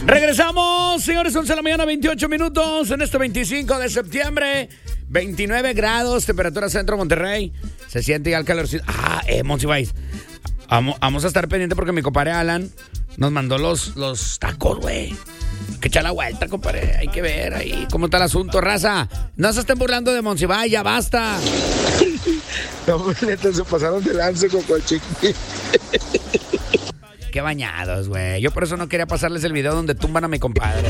Regresamos, señores, 11 de la mañana, 28 minutos en este 25 de septiembre. 29 grados, temperatura centro Monterrey. Se siente ya el calorcito. Monsiváis. Vamos a estar pendiente porque mi compadre Alan nos mandó los tacos, güey. Que echar la vuelta, compadre. Hay que ver ahí cómo está el asunto, raza. No se estén burlando de Monsiváis, ya basta. No, neta, se pasaron de lance con el chiqui. Qué bañados, güey. Yo por eso no quería pasarles el video donde tumban a mi compadre.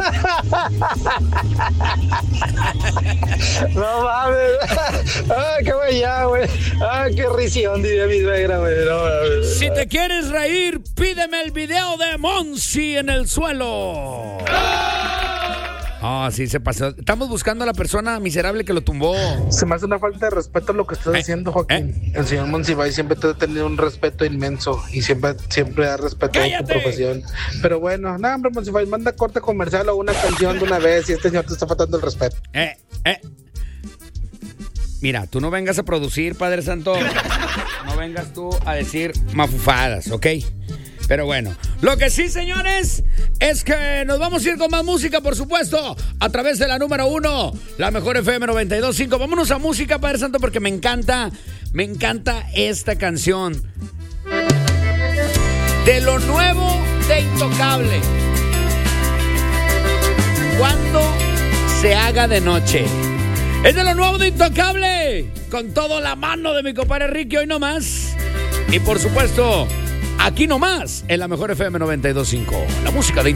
No mames. Qué bañado, güey. Qué risión, diría mi suegra, güey. No mames. Si te quieres reír, pídeme el video de Monsi en el suelo. Sí, se pasó. Estamos buscando a la persona miserable que lo tumbó. Se me hace una falta de respeto lo que estás diciendo, Joaquín. El señor Monsiváis siempre te ha tenido un respeto inmenso y siempre ha respetado tu profesión. Pero bueno, nada, hombre, Monsiváis, manda corte comercial o una canción de una vez y este señor te está faltando el respeto. Mira, tú no vengas a producir, Padre Santo. No vengas tú a decir mafufadas, ¿ok? Pero bueno, lo que sí, señores, es que nos vamos a ir con más música, por supuesto, a través de la número 1, la mejor FM 92.5. Vámonos a música, Padre Santo, porque me encanta esta canción. De lo nuevo de Intocable. Cuando se haga de noche. Es de lo nuevo de Intocable. Con toda la mano de mi compadre Ricky, hoy nomás. Y por supuesto, aquí nomás, en la mejor FM 92.5. La música de